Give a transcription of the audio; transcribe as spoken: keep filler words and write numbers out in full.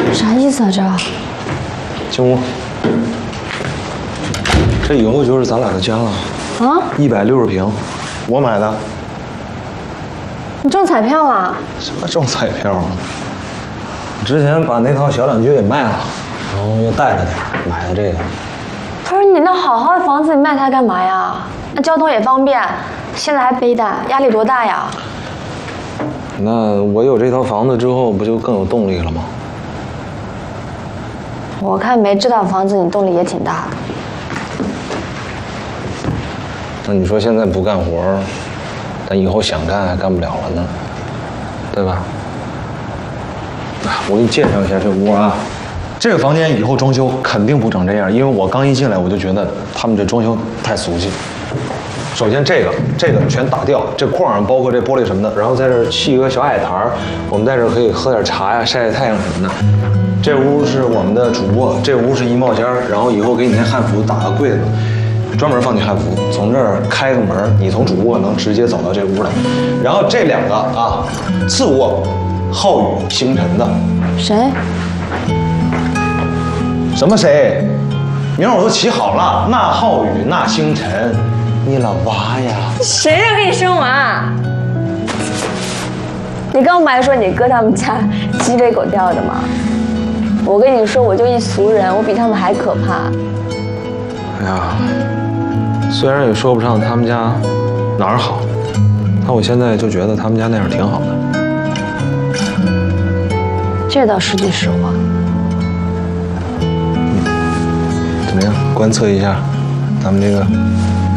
啥意思啊这？ 进屋。这以后就是咱俩的家了。 啊？ 一百六十平，我买的。 你中彩票了？ 什么中彩票啊？之前把那套小两居给卖了，然后又带着点买的这个。 不是你那好好的房子，你卖它干嘛呀？那交通也方便，现在还背单，压力多大呀？ 那我有这套房子之后，不就更有动力了吗？ 我看没这套房子，你动力也挺大的。 那你说现在不干活，但以后想干还干不了了呢，对吧？我给你介绍一下这屋啊，这个房间以后装修肯定不长这样，因为我刚一进来我就觉得他们这装修太俗气。首先这个这个全打掉，这框上包括这玻璃什么的，然后在这儿砌一个小矮台，我们在这儿可以喝点茶呀、晒晒太阳什么的。这屋是我们的主卧，这屋是衣帽间，然后以后给你那汉服打个柜子，专门放你汉服，从这儿开个门，你从主卧能直接走到这屋来。然后这两个啊，次卧，浩宇、星辰的。 谁？ 什么谁？名我都起好了，那浩宇，那星辰，你老娃呀？ 谁让给你生娃？你刚不还说你哥他们家鸡飞狗跳的吗？我跟你说，我就一俗人，我比他们还可怕。 哎呀，虽然也说不上他们家哪儿好，但我现在就觉得他们家那样挺好的。 这倒是句实话。 怎么样？观测一下咱们这个